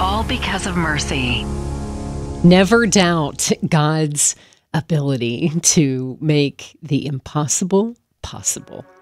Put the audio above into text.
all because of mercy. Never doubt God's ability to make the impossible possible.